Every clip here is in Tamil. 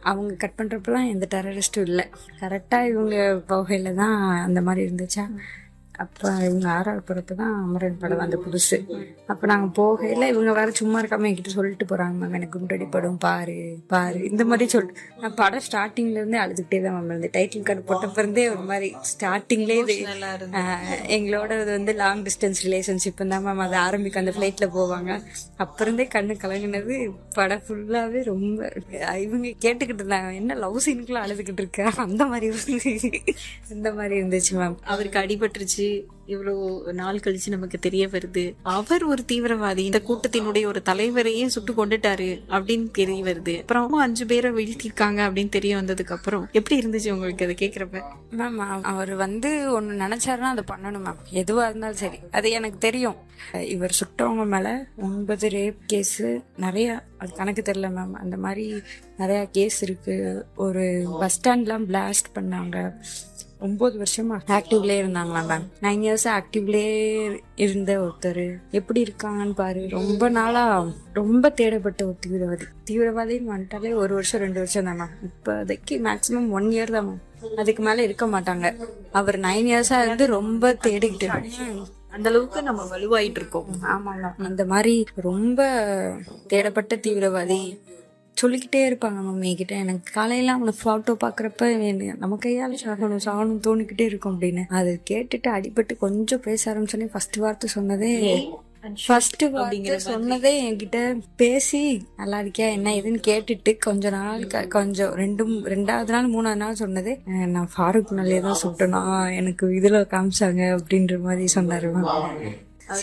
அவங்க கட் பண்றப்பெல்லாம் எந்த டெரரிஸ்டும் இல்லை. கரெக்டா இவங்க போகையில தான் அந்த மாதிரி இருந்துச்சா. அப்போ இவங்க 6வது போகிறப்ப தான் அமரன் படம் வந்து புதுசு. அப்போ நாங்கள் போகையில் இவங்க வேற சும்மா இருக்காம என்கிட்ட சொல்லிட்டு போகிறாங்க, மேம் எனக்கு குண்டடி படம் பாரு பாரு இந்த மாதிரி சொல்லிட்டு. நான் படம் ஸ்டார்டிங்லேருந்தே அழுதுகிட்டே தான் மேம் இருந்தேன். டைட்டில் கார்டு போட்டப்பிருந்தே ஒரு மாதிரி ஸ்டார்டிங்லேயே இது எங்களோட இது வந்து லாங் டிஸ்டன்ஸ் ரிலேஷன்ஷிப் தான் மேம். அது ஆரம்பிக்கும், அந்த ஃப்ளைட்டில் போவாங்க. அப்போருந்தே கண்ணு கலங்கினது. படம் ஃபுல்லாகவே ரொம்ப இவங்க கேட்டுக்கிட்டு இருந்தாங்க, என்ன லவ் சீனுக்குலாம் அழுதுகிட்டு இருக்கா அந்த மாதிரி இருந்துச்சு மேம். அவருக்கு அடிபட்டுருச்சு, இவ்வளவு நாள் கழிச்சு நமக்கு தெரிய வருது அவர் ஒரு தீவிரவாதி, இந்த கூட்டத்தினுடைய ஒரு தலைவரையே சுட்டு கொண்டுட்டாரு அப்படின்னு தெரிய வருது. அப்புறம் 5 பேரை வீழ்த்திருக்காங்க அப்படின்னு தெரிய வந்ததுக்கு அப்புறம் எப்படி இருந்துச்சு உங்களுக்கு அதை கேக்குறப்ப? மேம் அவர் வந்து ஒண்ணு நினைச்சாருன்னா அதை பண்ணணும் மேம், எதுவா இருந்தாலும் சரி. அது எனக்கு தெரியும். இவர் சுட்டவங்க மேல 9 ரேப் கேஸ் நிறைய, அது கணக்கு தெரியல மேம், அந்த மாதிரி நிறைய கேஸ் இருக்கு. ஒரு பஸ் ஸ்டாண்ட்லாம் பிளாஸ்ட் பண்ணாங்க. 9 வருஷமா ஆக்டிவ்லேயே இருந்தாங்களா மேம். 9 இயர்ஸ் ஆக்டிவ்லேயே இருந்த ஒருத்தர் எப்படி இருக்காங்கன்னு பாரு. ரொம்ப நாளா ரொம்ப தேடப்பட்ட ஒரு தீவிரவாதின்னு வந்துட்டாலே 1 வருஷம் 2 வருஷம் தான் மேம். இப்போதைக்கு மேக்சிமம் 1 இயர் தான் மேம், அதுக்கு மேல இருக்க மாட்டாங்க. அவர் 9 இயர்ஸா இருந்து ரொம்ப தேடிக்கிட்டு அந்த அளவுக்கு நம்ம வலுவாயிட்டு இருக்கோம். ஆமாங்க, அந்த மாதிரி ரொம்ப தேடப்பட்ட தீவிரவாதி சொல்லிக்கிட்டே இருப்பாங்க மம்மி கிட்ட. எனக்கு காலையில அவனை போட்டோ பாக்குறப்ப நம்ம கையால சாகணும் தோணிக்கிட்டே இருக்கும் அப்படின்னு. அது கேட்டுட்டு அடிபட்டு கொஞ்சம் பேச ஆரம்பிச்சோன்னே ஃபர்ஸ்ட் வார்த்தை சொன்னதே என்கிட்ட பேசி நல்லா இருக்கியா என்ன இதுன்னு கேட்டுட்டு கொஞ்ச நாள் கொஞ்சம் 2வது நாள் 3வது நாள் சொன்னதே, நான் ஃபாரூக் நல்லே தான் சுட்டனா எனக்கு இதுல காமிச்சாங்க அப்படின்ற மாதிரி சொன்னாரு மேம்.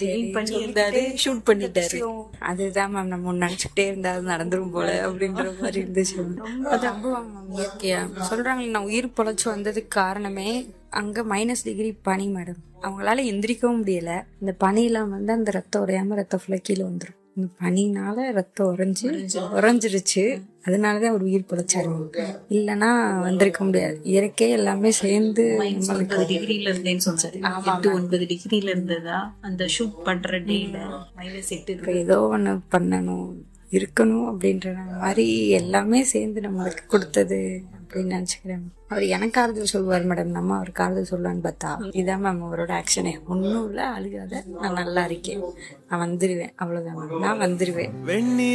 அதுதான் மேம் நம்ம நினைச்சுட்டே இருந்தா நடந்துரும் போல அப்படின்ற மாதிரி இருந்துச்சு. இயற்கையா சொல்றாங்க, நான் உயிர் பொழைச்சு வந்ததுக்கு காரணமே அங்க -டிகிரி பனி மேடம். அவங்களால எந்திரிக்கவும் முடியல. இந்த பனியெல்லாம் வந்து அந்த ரத்தம் உடையாம ரத்தம் ஃபுல்லா கீழே வந்துடும். இந்த பனினால ரத்தம் உறைஞ்சிருச்சு. அதனாலதான் அவர் உயிர் பொழைச்சாரு. இல்லைன்னா வந்திருக்க முடியாது. இயற்கை எல்லாமே சேர்ந்து 9 டிகிரில இருந்தேன்னு சொன்னாரு. 9 டிகிரில இருந்ததா அந்த ஷூட் பண்ற டேல -8 ஏதோ ஒண்ணு பண்ணணும் இருக்கணும் அப்படின்ற மாதிரி எல்லாமே சேர்ந்து நம்மளுக்கு கொடுத்தது அப்படின்னு நினைச்சுக்கிறேன். அவர் எனக்கு ஆறுதல் சொல்லுவார் மேடம், நம்ம அவருக்கு ஆறுதல் சொல்லலான்னு பார்த்தா இதான் மேம் அவரோட ஆக்ஷனே. ஒன்னும் இல்ல, அழுகாத, நான் நல்லா இருக்கேன், நான் வந்துருவேன், அவ்வளவுதான் மேம், நான் வந்துருவேன்.